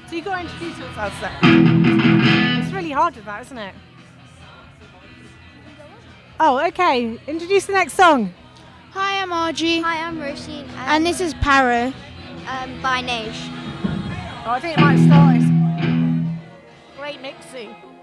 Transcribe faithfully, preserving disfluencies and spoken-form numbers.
So you've got to introduce yourself, so. It's really hard with that, isn't it? Oh, okay. Introduce the next song. Hi, I'm Argy. Hi, I'm Roisin. Um, And this is Paro. um, by Naish. Oh, I think it might start. It's great mixing.